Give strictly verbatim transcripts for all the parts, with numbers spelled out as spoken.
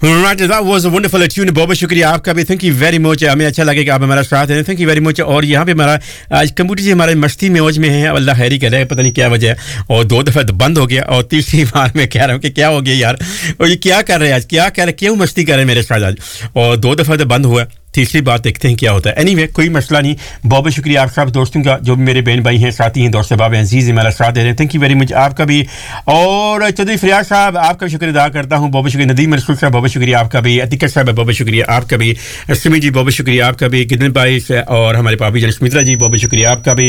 Right, that was a wonderful tune. बहुत शुक्रिया आपका भी. Thank you very much. हमें अच्छा लगे कि आप हमारा साथ हैं. Thank you very much. और यहाँ पे हमारा आज कंप्यूटर जी हमारे मस्ती में मौज में है. अल्लाह खैरी करे. पता नहीं क्या वजह है. और दो दफा तो बंद हो गया और तीसरी बार मैं कह रहा हूँ कि क्या हो गया यार. और ये क्या कर रहे हैं आज? क्या कर रहे क्यों मस्ती कर रहे हैं मेरे साथ आज? और दो दफा तो बंद हुआ. तीसरी बात देखते हैं क्या होता है. एनीवे anyway, कोई मसला नहीं. बहुत बहुत शुक्रिया आप सब दोस्तों का जो भी मेरे बहन भाई हैं साथी हैं दोस्त अहबाब हैं अजीज हमारा साथ दे रहे हैं. थैंक यू वेरी मच आपका भी. और चौधरी फरियाद साहब आपका शुक्रिया अदा करता हूँ. बहुत बहुत शुक्रिया. नदीम रसूल साहब बहुत शुक्रिया आपका भी. अतिका साहब बहुत बहुत शुक्रिया आपका भी. समी जी बहुत बहुत शुक्रिया आपका भी. गिदन भाई और हमारे पापी जन स्मित्रा जी बहुत बहुत शुक्रिया आपका भी.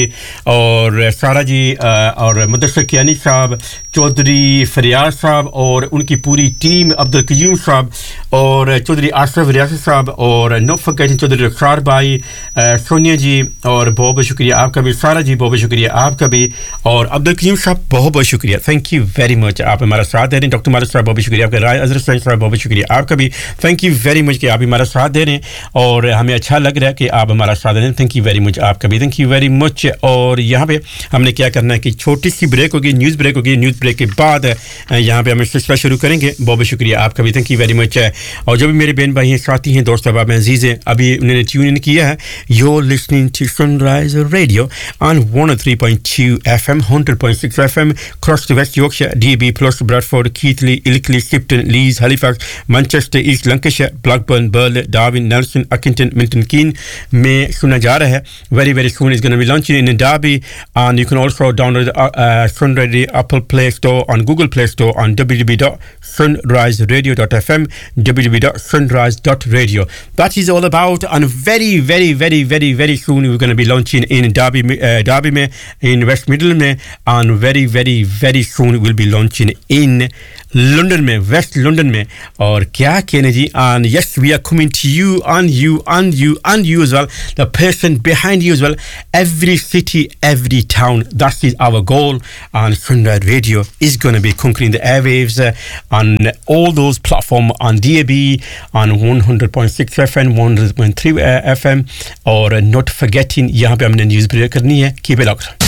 और सारा जी और मुदस्सिर कियानी साहब, चौधरी फरियाद साहब और उनकी पूरी टीम, अब्दुल कयूम साहब और चौधरी आसफ रियासत साहब और नौफल चौधरी रखसार भाई, सोनिया जी और बहुत बहुत शुक्रिया आपका भी. सारा जी बहुत बहुत शुक्रिया आपका भी. और अब्दुल कयूम साहब बहुत बहुत शुक्रिया. थैंक यू वेरी मच आप हमारा साथ दे रहे हैं. डॉक्टर मालिक साहब बहुत बहुत शुक्रिया आपका. राय अजहर साहब बहुत बहुत शुक्रिया आपका भी. थैंक यू वेरी मच कि आप हमारा साथ दे रहे हैं और हमें अच्छा लग रहा है कि आप हमारा साथ दे रहे हैं. थैंक यू वेरी मच आपका भी. Thank you very much. और यहाँ पे हमने क्या करना है कि छोटी सी ब्रेक होगी, न्यूज़ ब्रेक होगी. न्यूज़ ब्रेक के बाद यहाँ पे हम सिलसिला शुरू करेंगे. बहुत बहुत शुक्रिया आपका भी. Thank you very much. और जो भी मेरे बहन भाई हैं साथी हैं दोस्त अहबाब हैं अजीज़ हैं अभी उन्होंने ट्यून इन किया है. You're listening to Sunrise Radio on one oh three point two F M, one hundred point six F M across the West Yorkshire, D A B plus, Bradford, Keighley, Ilkley, Skipton, Leeds, Halifax, Manchester, East Lancashire, Blackburn, Burley, Darwin, Nelson, Accrington, Milton Keynes में सुना जा रहा है. Very very soon it's going to be launching in Derby, and you can also download the uh, Sunrise Radio Apple Play Store on Google Play Store on w w w dot sunrise radio dot f m, w w w dot sunrise dot radio. That is all about. And very very very very very soon we're going to be launching in Derby uh, Derby में, in West Midlands में, and very very very soon we'll be launching in London में, West London में. और क्या कहने जी. And yes, we are coming to you and you and you and you as well, the person behind you as well, every city, every town. That is our goal. And Sunrise Radio is going to be conquering the airwaves uh, on all those platforms, on D A B, on one hundred point six F M, one hundred point three uh, F M. और uh, not forgetting यहाँ पे हमने news break करनी है. Keep it locked.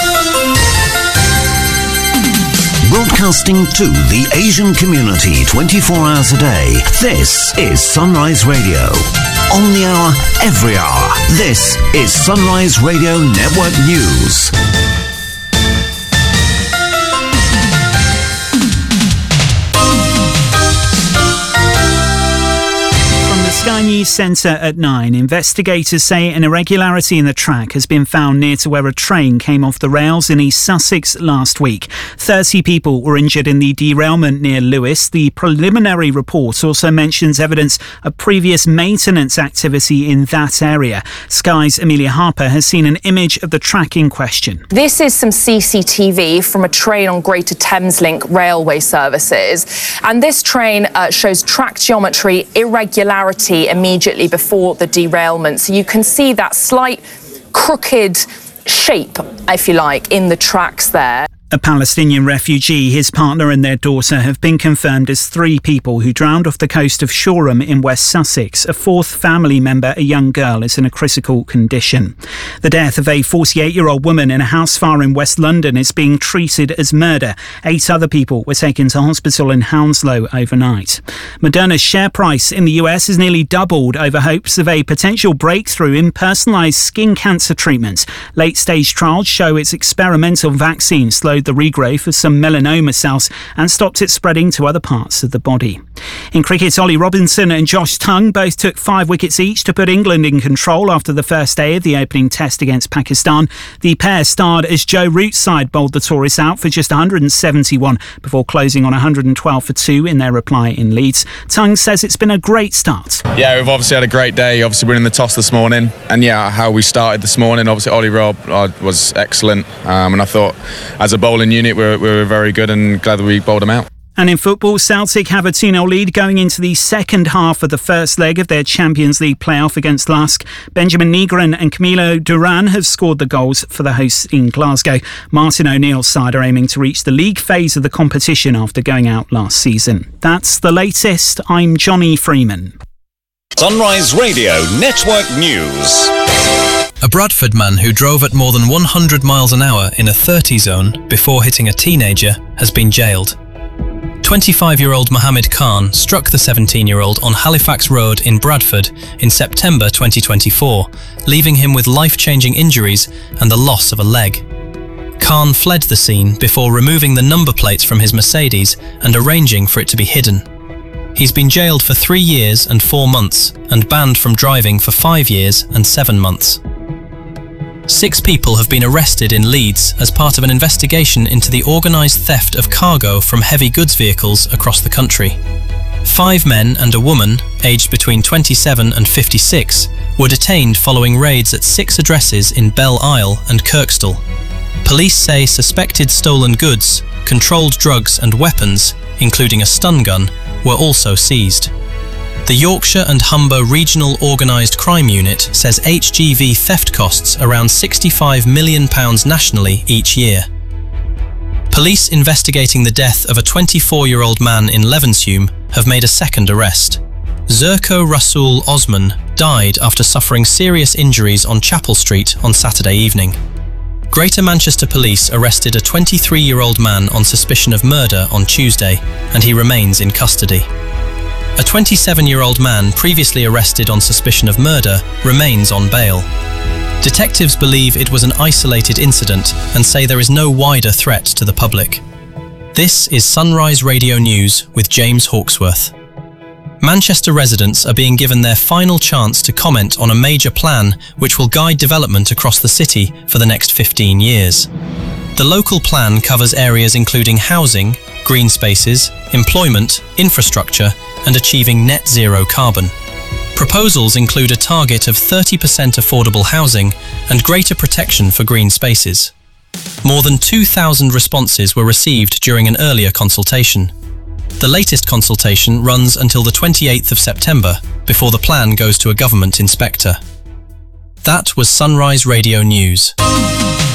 Broadcasting to the Asian community twenty-four hours a day. This is Sunrise Radio. On the hour, every hour. This is Sunrise Radio Network News. Sky News Centre at nine. Investigators say an irregularity in the track has been found near to where a train came off the rails in East Sussex last week. thirty people were injured in the derailment near Lewes. The preliminary report also mentions evidence of previous maintenance activity in that area. Sky's Amelia Harper has seen an image of the track in question. This is some C C T V from a train on Greater Thameslink railway services. And this train uh, shows track geometry irregularity immediately before the derailment. So you can see that slight crooked shape, if you like, in the tracks there. A Palestinian refugee, his partner and their daughter have been confirmed as three people who drowned off the coast of Shoreham in West Sussex. A fourth family member, a young girl, is in a critical condition. The death of a forty-eight-year-old woman in a house fire in West London is being treated as murder. Eight other people were taken to hospital in Hounslow overnight. Moderna's share price in the U S has nearly doubled over hopes of a potential breakthrough in personalised skin cancer treatments. Late-stage trials show its experimental vaccine slowed the regrowth of some melanoma cells and stopped it spreading to other parts of the body. In cricket, Ollie Robinson and Josh Tongue both took five wickets each to put England in control after the first day of the opening test against Pakistan. The pair starred as Joe Root's side bowled the tourists out for just one hundred seventy-one before closing on one hundred twelve for two in their reply in Leeds. Tongue says it's been a great start. Yeah, we've obviously had a great day, obviously winning the toss this morning, and yeah, how we started this morning, obviously Ollie Rob uh, was excellent, um, and I thought as a bowling unit we were, we were very good and glad that we bowled them out. And in football, Celtic have a two nil lead going into the second half of the first leg of their Champions League playoff against Lask. Benjamin Negron and Camilo Duran have scored the goals for the hosts in Glasgow. Martin O'Neill's side are aiming to reach the league phase of the competition after going out last season. That's the latest. I'm Johnny Freeman. Sunrise Radio Network News. A Bradford man who drove at more than one hundred miles an hour in a thirty zone before hitting a teenager has been jailed. twenty-five-year-old Mohammed Khan struck the seventeen-year-old on Halifax Road in Bradford in September twenty twenty-four, leaving him with life-changing injuries and the loss of a leg. Khan fled the scene before removing the number plates from his Mercedes and arranging for it to be hidden. He's been jailed for three years and four months and banned from driving for five years and seven months. Six people have been arrested in Leeds as part of an investigation into the organised theft of cargo from heavy goods vehicles across the country. Five men and a woman, aged between twenty-seven and fifty-six, were detained following raids at six addresses in Belle Isle and Kirkstall. Police say suspected stolen goods, controlled drugs and weapons, including a stun gun, were also seized. The Yorkshire and Humber Regional Organised Crime Unit says H G V theft costs around sixty-five million pounds nationally each year. Police investigating the death of a twenty-four-year-old man in Levenshulme have made a second arrest. Zerko Rasul Osman died after suffering serious injuries on Chapel Street on Saturday evening. Greater Manchester Police arrested a twenty-three-year-old man on suspicion of murder on Tuesday, and he remains in custody. A twenty-seven-year-old man previously arrested on suspicion of murder remains on bail. Detectives believe it was an isolated incident and say there is no wider threat to the public. This is Sunrise Radio News with James Hawksworth. Manchester residents are being given their final chance to comment on a major plan which will guide development across the city for the next fifteen years. The local plan covers areas including housing, green spaces, employment, infrastructure, and achieving net zero carbon. Proposals include a target of thirty percent affordable housing and greater protection for green spaces. More than two thousand responses were received during an earlier consultation. The latest consultation runs until the twenty-eighth of September, before the plan goes to a government inspector. That was Sunrise Radio News.